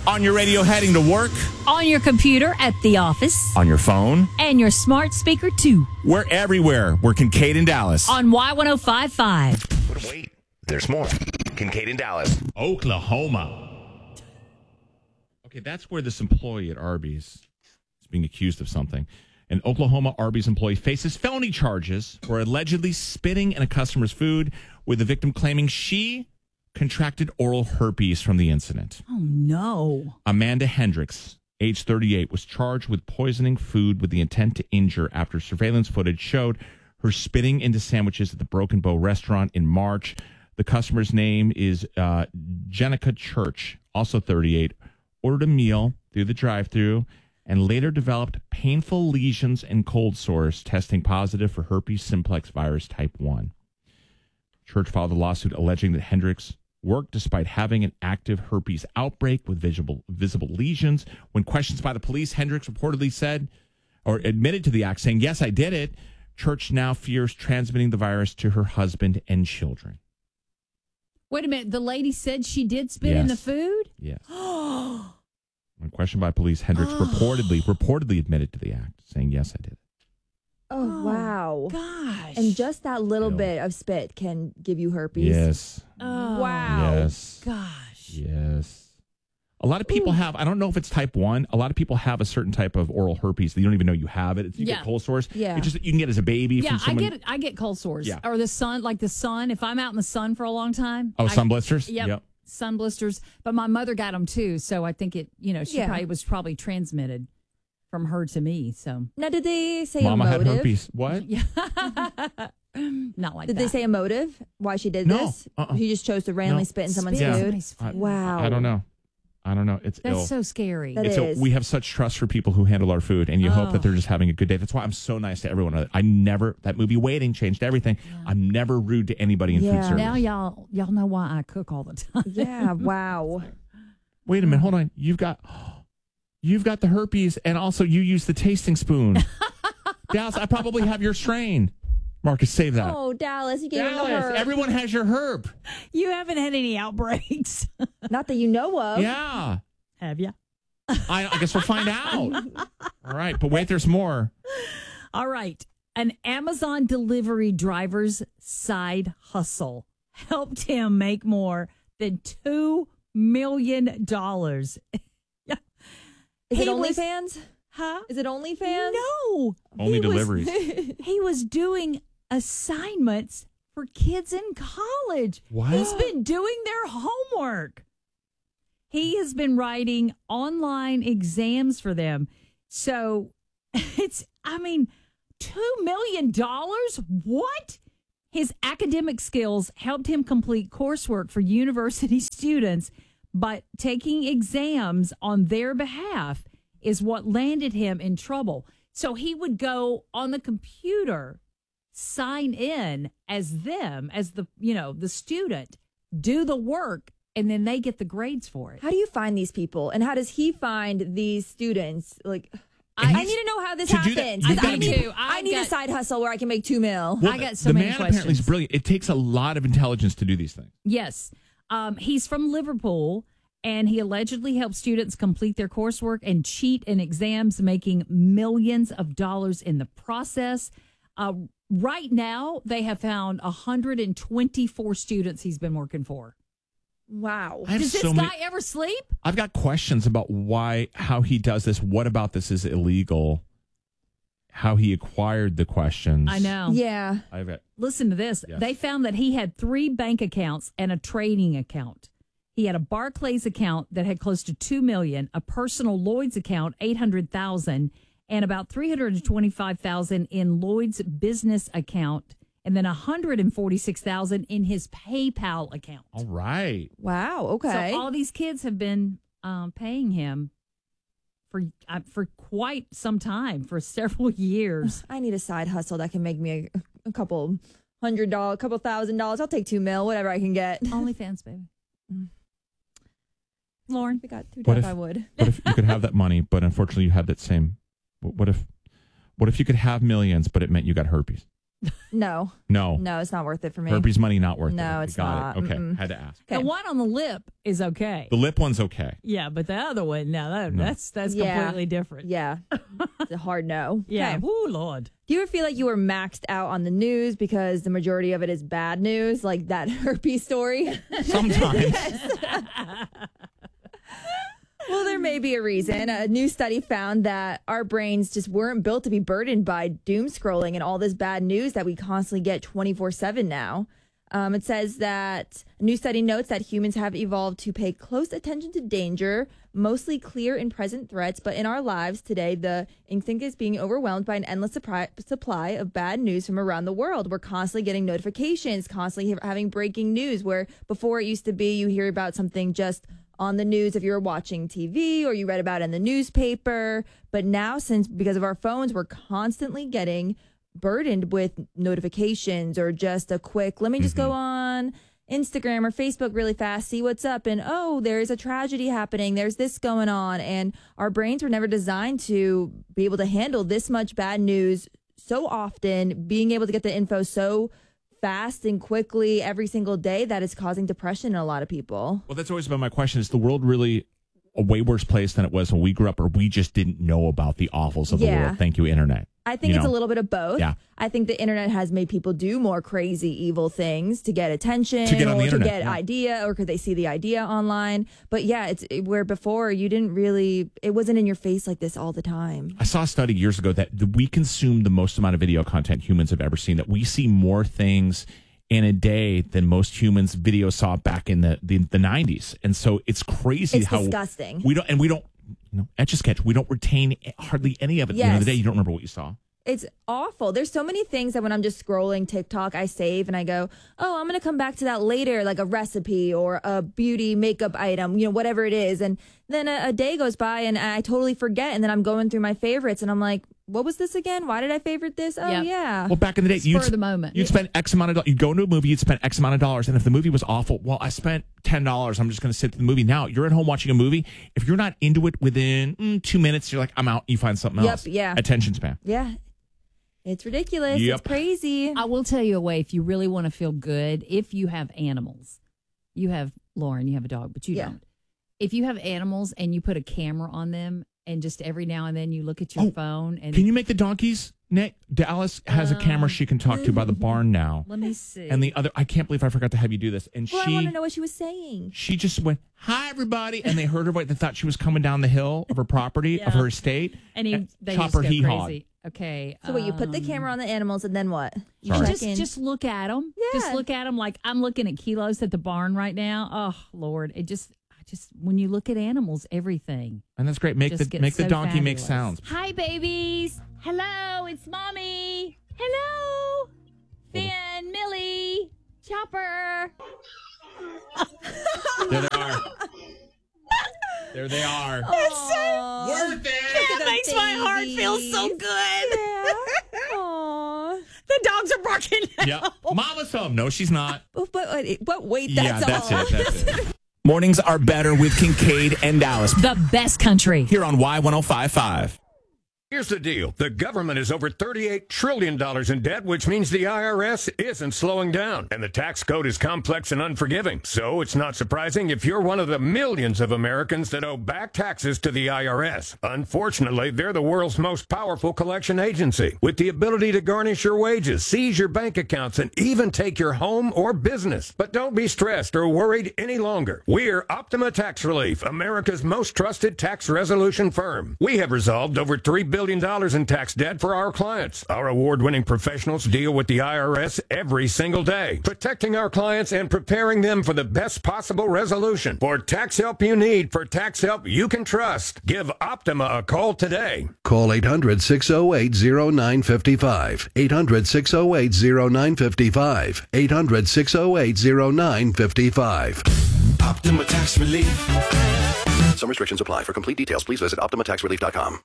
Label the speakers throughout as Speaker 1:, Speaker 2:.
Speaker 1: On your radio heading to work.
Speaker 2: On your computer at the office.
Speaker 1: On your phone.
Speaker 2: And your smart speaker, too.
Speaker 1: We're everywhere. We're Kincaid in Dallas.
Speaker 2: On Y1055.
Speaker 3: But wait, there's more. Kincaid in Dallas.
Speaker 1: Oklahoma. Okay, that's where this employee at Arby's is being accused of something. An Oklahoma Arby's employee faces felony charges for allegedly spitting in a customer's food, with the victim claiming she contracted oral herpes from the incident.
Speaker 2: Oh, no.
Speaker 1: Amanda Hendricks, age 38, was charged with poisoning food with the intent to injure after surveillance footage showed her spitting into sandwiches at the Broken Bow restaurant in March. The customer's name is Jenica Church, also 38, ordered a meal through the drive-thru and later developed painful lesions and cold sores, testing positive for herpes simplex virus type 1. Church filed a lawsuit alleging that Hendricks worked despite having an active herpes outbreak with visible lesions. When questioned by the police, Hendricks reportedly said or admitted to the act, saying, "Yes, I did it." Church now fears transmitting the virus to her husband and children.
Speaker 2: Wait a minute. The lady said she did spit in the food?
Speaker 1: Yes. When questioned by police, Hendricks reportedly admitted to the act, saying, "Yes, I did it."
Speaker 4: Oh, wow.
Speaker 2: Gosh.
Speaker 4: And just that little bit of spit can give you herpes.
Speaker 1: Yes.
Speaker 2: Oh,
Speaker 4: Wow.
Speaker 1: Yes.
Speaker 2: gosh.
Speaker 1: Yes. A lot of people have, I don't know if it's type 1, a lot of people have a certain type of oral herpes that you don't even know you have it. You get cold sores.
Speaker 4: Yeah.
Speaker 1: It's just, you can get it as a baby
Speaker 2: Yeah,
Speaker 1: from someone.
Speaker 2: I get cold sores.
Speaker 1: Yeah.
Speaker 2: Or the sun, if I'm out in the sun for a long time.
Speaker 1: Sun blisters?
Speaker 2: Yep. Sun blisters. But my mother got them too. So I think she was probably transmitted from her to me. So
Speaker 4: Now, did they say
Speaker 1: Mama
Speaker 4: a motive?
Speaker 1: had herpes. What?
Speaker 2: yeah. Not like
Speaker 4: Did
Speaker 2: that.
Speaker 4: they say a motive why she did
Speaker 1: No.
Speaker 4: this? She just chose to randomly spit in someone's
Speaker 2: Spit in
Speaker 4: food.
Speaker 2: somebody's food.
Speaker 4: Wow.
Speaker 1: I don't know. It's
Speaker 2: That's
Speaker 1: ill.
Speaker 2: so scary.
Speaker 4: That is.
Speaker 1: We have such trust for people who handle our food, and you hope that they're just having a good day. That's why I'm so nice to everyone. That movie Waiting changed everything. I'm never rude to anybody in food service.
Speaker 2: Now y'all know why I cook all the time.
Speaker 4: Yeah, wow.
Speaker 1: Wait a minute, hold on. You've got the herpes, and also you use the tasting spoon. Dallas, I probably have your strain. Marcus, save that.
Speaker 4: Oh, Dallas, you gave him the
Speaker 1: Dallas,
Speaker 4: herb.
Speaker 1: everyone has your herb.
Speaker 2: You haven't had any outbreaks.
Speaker 4: Not that you know of.
Speaker 1: Yeah.
Speaker 2: Have you?
Speaker 1: I guess we'll find out. All right, but wait, there's more.
Speaker 2: All right. An Amazon delivery driver's side hustle helped him make more than $2 million.
Speaker 4: Is it OnlyFans?
Speaker 2: Huh?
Speaker 4: Is it OnlyFans?
Speaker 2: No.
Speaker 1: Only deliveries.
Speaker 2: He was doing assignments for kids in college.
Speaker 1: What?
Speaker 2: He's been doing their homework. He has been writing online exams for them. So $2 million? What? His academic skills helped him complete coursework for university students, but taking exams on their behalf is what landed him in trouble. So he would go on the computer, sign in as the student, do the work, and then they get the grades for it.
Speaker 4: How do you find these people? And how does he find these students? I need to know how this
Speaker 1: to do that,
Speaker 4: happens.
Speaker 1: you've
Speaker 4: 'cause
Speaker 1: gotta
Speaker 4: I need a side hustle where I can make $2 million.
Speaker 1: Well,
Speaker 2: I got so
Speaker 1: the
Speaker 2: many
Speaker 1: man apparently is
Speaker 2: questions.
Speaker 1: brilliant. It takes a lot of intelligence to do these things.
Speaker 2: Yes. He's from Liverpool, and he allegedly helped students complete their coursework and cheat in exams, making millions of dollars in the process. Right now, they have found 124 students he's been working for.
Speaker 4: Wow.
Speaker 1: I have
Speaker 2: Does this
Speaker 1: so
Speaker 2: guy
Speaker 1: many.
Speaker 2: ever sleep?
Speaker 1: I've got questions about how he does this. What about this is illegal? How he acquired the questions.
Speaker 2: I know.
Speaker 4: Yeah.
Speaker 1: I've got.
Speaker 2: Listen to this.
Speaker 1: Yes.
Speaker 2: They found that he had 3 bank accounts and a trading account. He had a Barclays account that had close to $2 million, a personal Lloyd's account, $800,000, and about $325,000 in Lloyd's business account, and then $146,000 in his PayPal account.
Speaker 1: All right.
Speaker 4: Wow. Okay.
Speaker 2: So all these kids have been paying him for quite some time, for several years.
Speaker 4: I need a side hustle that can make me a couple $100, couple $1,000. I'll take $2 million, whatever I can get.
Speaker 2: OnlyFans, baby. Lauren?
Speaker 4: If I got 2
Speaker 1: What
Speaker 4: dollars,
Speaker 1: if-
Speaker 4: I would.
Speaker 1: What if you could have that money, but unfortunately you have that same? What if you could have millions, but it meant you got herpes?
Speaker 4: No.
Speaker 1: No.
Speaker 4: No, it's not worth it for me.
Speaker 1: Herpes money not worth it.
Speaker 4: No, it's
Speaker 1: Got
Speaker 4: not.
Speaker 1: it. Okay,
Speaker 4: Mm-mm.
Speaker 1: had to ask.
Speaker 2: The one on the lip is okay.
Speaker 1: The lip one's okay.
Speaker 2: Yeah, but the other one, that's
Speaker 4: Yeah.
Speaker 2: completely different.
Speaker 4: Yeah. It's a hard no.
Speaker 2: Yeah.
Speaker 4: Okay.
Speaker 2: Ooh, Lord.
Speaker 4: Do you ever feel like you were maxed out on the news because the majority of it is bad news, like that herpes story?
Speaker 1: Sometimes.
Speaker 4: Well, there may be a reason. A new study found that our brains just weren't built to be burdened by doom scrolling and all this bad news that we constantly get 24/7 now. It says that a new study notes that humans have evolved to pay close attention to danger, mostly clear and present threats. But in our lives today, the instinct is being overwhelmed by an endless supply of bad news from around the world. We're constantly getting notifications, constantly having breaking news, where before it used to be you hear about something just on the news if you were watching TV or you read about it in the newspaper. But now, because of our phones, we're constantly getting burdened with notifications or just a quick, let me just go on Instagram or Facebook really fast, see what's up. And, oh, there's a tragedy happening. There's this going on. And our brains were never designed to be able to handle this much bad news so often, being able to get the info so fast and quickly every single day that is causing depression in a lot of people.
Speaker 1: Well, that's always been my question. Is the world really a way worse place than it was when we grew up, or we just didn't know about the awfuls of the world? Thank you, Internet.
Speaker 4: I think it's a little bit of both.
Speaker 1: Yeah.
Speaker 4: I think the internet has made people do more crazy, evil things to get attention,
Speaker 1: To get on the
Speaker 4: or to
Speaker 1: internet,
Speaker 4: get
Speaker 1: yeah.
Speaker 4: idea, or because they see the idea online. But yeah, where before you didn't really, it wasn't in your face like this all the time.
Speaker 1: I saw a study years ago that we consume the most amount of video content humans have ever seen, that we see more things in a day than most humans video saw back in the 90s. And so it's crazy
Speaker 4: It's
Speaker 1: how
Speaker 4: disgusting.
Speaker 1: we don't etch a sketch. We don't retain hardly any of it. At the end of the day, you don't remember what you saw.
Speaker 4: It's awful. There's so many things that when I'm just scrolling TikTok, I save and I go, oh, I'm going to come back to that later, like a recipe or a beauty makeup item, whatever it is. And then a day goes by and I totally forget. And then I'm going through my favorites and I'm like, what was this again? Why did I favorite this? Oh,
Speaker 2: Yep.
Speaker 4: yeah.
Speaker 1: Well, back in the day,
Speaker 2: Spur of the moment.
Speaker 1: You'd spend X amount of dollars. You'd go into a movie, you'd spend X amount of dollars. And if the movie was awful, well, I spent $10. I'm just going to sit through the movie. Now, you're at home watching a movie. If you're not into it within 2 minutes, you're like, I'm out. You find something else.
Speaker 4: Yep, yeah.
Speaker 1: Attention span.
Speaker 4: Yeah. It's ridiculous.
Speaker 1: Yep.
Speaker 4: It's crazy.
Speaker 2: I will tell you a way if you really want to feel good, if you have animals. You have, Lauren, you have a dog, but you
Speaker 4: Yeah.
Speaker 2: don't. If you have animals and you put a camera on them and just every now and then you look at your phone and
Speaker 1: Can you make the donkeys? Nick, Dallas has a camera she can talk to by the barn now.
Speaker 2: let me see.
Speaker 1: And the other, I can't believe I forgot to have you do this. And
Speaker 4: Well, I want to know what she was saying.
Speaker 1: she just went, hi, everybody. And they heard her voice. They thought she was coming down the hill of her property, of her estate.
Speaker 2: and they
Speaker 1: chop
Speaker 2: just
Speaker 1: her
Speaker 2: go
Speaker 1: hee-haw.
Speaker 2: crazy. Okay.
Speaker 4: So wait, you put the camera on the animals and then what? You
Speaker 1: Sorry.
Speaker 4: check in.
Speaker 2: Just look at them.
Speaker 4: Yeah.
Speaker 2: Just look at them like I'm looking at kilos at the barn right now. Oh Lord, I just when you look at animals, everything.
Speaker 1: And that's great. Make
Speaker 2: Just
Speaker 1: the
Speaker 2: gets so
Speaker 1: donkey make
Speaker 2: fabulous.
Speaker 1: sounds.
Speaker 2: Hi, babies. Hello, it's mommy. Hello, Finn, Millie, Chopper.
Speaker 1: There they are. There they are.
Speaker 4: Aw.
Speaker 1: Worth it.
Speaker 2: That makes my heart feel so good.
Speaker 4: Yeah. Aw.
Speaker 2: The dogs are barking.
Speaker 1: Yeah. Mama's home. No, she's not.
Speaker 4: But wait,
Speaker 1: Yeah,
Speaker 4: that's
Speaker 1: that's
Speaker 4: all.
Speaker 1: it. That's it. Mornings are better with Kincaid and Dallas
Speaker 2: The best country.
Speaker 1: here on Y1055.
Speaker 5: Here's the deal. The government is over $38 trillion in debt, which means the IRS isn't slowing down. And the tax code is complex and unforgiving. So it's not surprising if you're one of the millions of Americans that owe back taxes to the IRS. Unfortunately, they're the world's most powerful collection agency, with the ability to garnish your wages, seize your bank accounts, and even take your home or business. But don't be stressed or worried any longer. We're Optima Tax Relief, America's most trusted tax resolution firm. We have resolved over $3 billion in tax debt for our clients. Our award-winning professionals deal with the IRS every single day, protecting our clients and preparing them for the best possible resolution. For tax help you need, for tax help you can trust, give Optima a call today.
Speaker 6: Call 800-608-0955. 800-608-0955. 800-608-0955.
Speaker 7: Optima Tax Relief.
Speaker 6: Some restrictions apply. For complete details, please visit OptimaTaxRelief.com.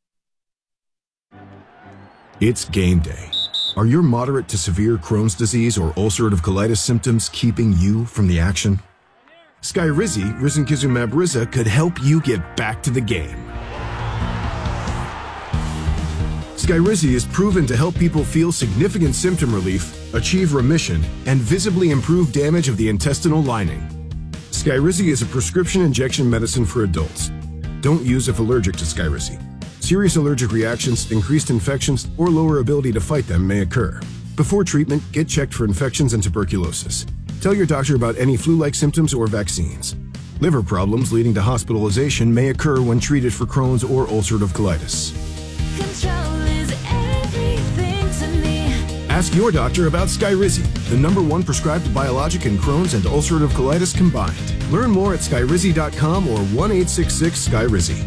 Speaker 7: It's game day. Are your moderate to severe Crohn's disease or ulcerative colitis symptoms keeping you from the action? Skyrizi, risankizumab Riza, could help you get back to the game. Skyrizi is proven to help people feel significant symptom relief, achieve remission, and visibly improve damage of the intestinal lining. Skyrizi is a prescription injection medicine for adults. Don't use if allergic to Skyrizi. Serious allergic reactions, increased infections, or lower ability to fight them may occur. Before treatment, get checked for infections and tuberculosis. Tell your doctor about any flu-like symptoms or vaccines. Liver problems leading to hospitalization may occur when treated for Crohn's or ulcerative colitis.
Speaker 8: Control is everything to me.
Speaker 7: Ask your doctor about Skyrizi, the #1 prescribed biologic in Crohn's and ulcerative colitis combined. Learn more at skyrizi.com or 1-866-SKYRIZI.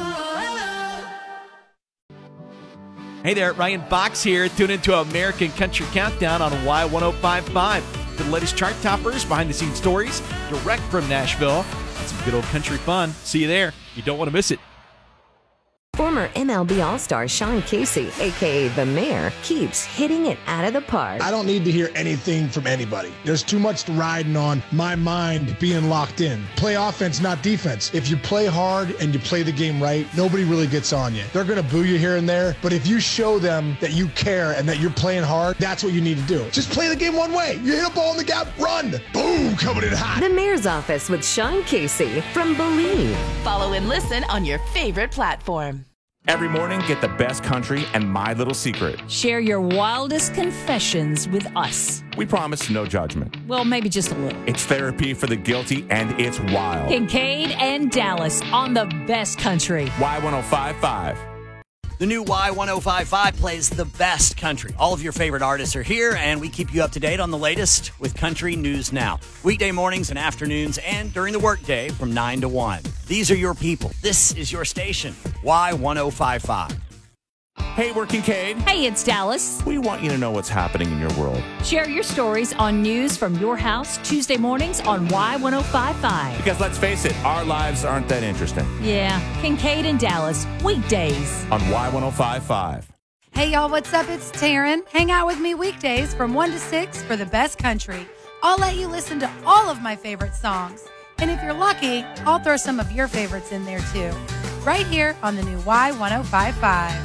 Speaker 9: Hey there, Ryan Fox here. Tune into American Country Countdown on Y1055. For the latest chart toppers, behind-the-scenes stories, direct from Nashville, and some good old country fun. See you there. You don't want to miss it.
Speaker 10: Former MLB All-Star Sean Casey, a.k.a. The Mayor, keeps hitting it out of the park.
Speaker 11: I don't need to hear anything from anybody. There's too much riding on my mind being locked in. Play offense, not defense. If you play hard and you play the game right, nobody really gets on you. They're going to boo you here and there, but if you show them that you care and that you're playing hard, that's what you need to do. Just play the game one way. You hit a ball in the gap, run. Boom, coming in hot.
Speaker 10: The Mayor's Office with Sean Casey from Believe.
Speaker 12: Follow and listen on your favorite platform.
Speaker 3: Every morning, get the best country and My Little Secret.
Speaker 2: Share your wildest confessions with us.
Speaker 3: We promise no judgment.
Speaker 2: Well, maybe just a little.
Speaker 3: It's therapy for the guilty, and it's wild.
Speaker 2: Kincaid and Dallas on the best country.
Speaker 3: Y1055.
Speaker 13: The new Y1055 plays the best country. All of your favorite artists are here, and we keep you up to date on the latest with Country News Now. Weekday mornings and afternoons, and during the workday from 9 to 1. These are your people. This is your station, Y1055.
Speaker 3: Hey, we're Kincaid.
Speaker 2: Hey, it's Dallas.
Speaker 3: We want you to know what's happening in your world.
Speaker 2: Share your stories on news from your house Tuesday mornings on Y1055.
Speaker 3: Because let's face it, our lives aren't that interesting.
Speaker 2: Yeah, Kincaid and Dallas, weekdays
Speaker 3: on Y1055.
Speaker 14: Hey, y'all, what's up? It's Taryn. Hang out with me weekdays from 1 to 6 for the best country. I'll let you listen to all of my favorite songs. And if you're lucky, I'll throw some of your favorites in there, too. Right here on the new Y1055.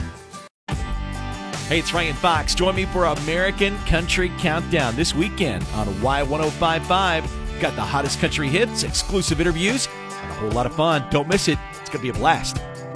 Speaker 9: Hey, it's Ryan Fox. Join me for American Country Countdown this weekend on Y1055. We've got the hottest country hits, exclusive interviews, and a whole lot of fun. Don't miss it. It's going to be a blast.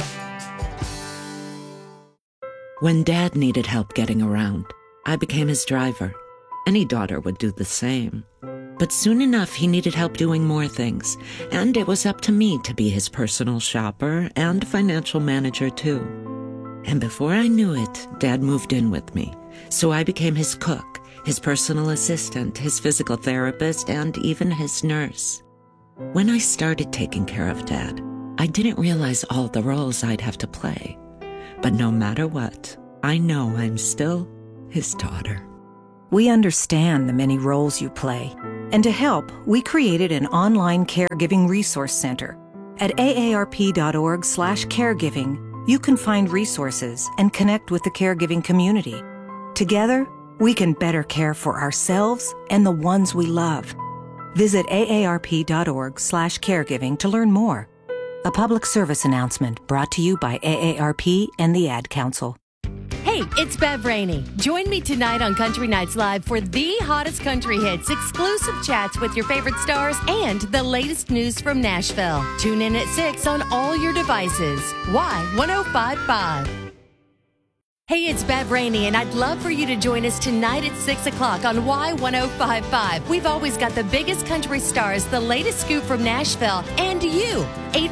Speaker 15: When Dad needed help getting around, I became his driver. Any daughter would do the same. But soon enough, he needed help doing more things, and it was up to me to be his personal shopper and financial manager, too. And before I knew it, Dad moved in with me. So I became his cook, his personal assistant, his physical therapist, and even his nurse. When I started taking care of Dad, I didn't realize all the roles I'd have to play. But no matter what, I know I'm still his daughter.
Speaker 16: We understand the many roles you play. And to help, we created an online caregiving resource center. At aarp.org/caregiving, you can find resources and connect with the caregiving community. Together, we can better care for ourselves and the ones we love. Visit aarp.org/caregiving to learn more. A public service announcement brought to you by AARP and the Ad Council.
Speaker 12: Hey, it's Bev Rainey. Join me tonight on Country Nights Live for the hottest country hits, exclusive chats with your favorite stars, and the latest news from Nashville. Tune in at 6 on all your devices. Y1055. Hey, it's Bev Rainey, and I'd love for you to join us tonight at 6 o'clock on Y1055. We've always got the biggest country stars, the latest scoop from Nashville, and you.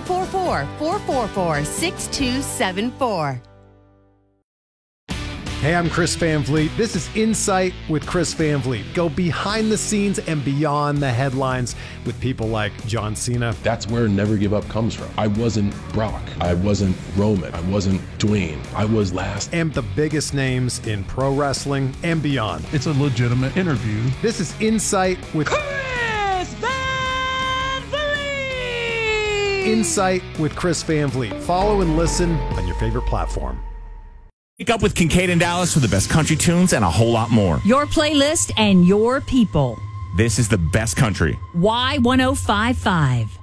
Speaker 12: 844-444-6274.
Speaker 17: Hey, I'm Chris Van Vliet. This is Insight with Chris Van Vliet. Go behind the scenes and beyond the headlines with people like John Cena.
Speaker 18: That's where Never Give Up comes from. I wasn't Brock. I wasn't Roman. I wasn't Dwayne. I was last.
Speaker 17: And the biggest names in pro wrestling and beyond.
Speaker 19: It's a legitimate interview.
Speaker 17: This is Insight with
Speaker 12: Chris Van Vliet.
Speaker 17: Insight with Chris Van Vliet. Follow and listen on your favorite platform.
Speaker 1: Wake up with Kincaid and Dallas for the best country tunes and a whole lot more.
Speaker 2: Your playlist and your people.
Speaker 1: This is the best country.
Speaker 2: Y1055.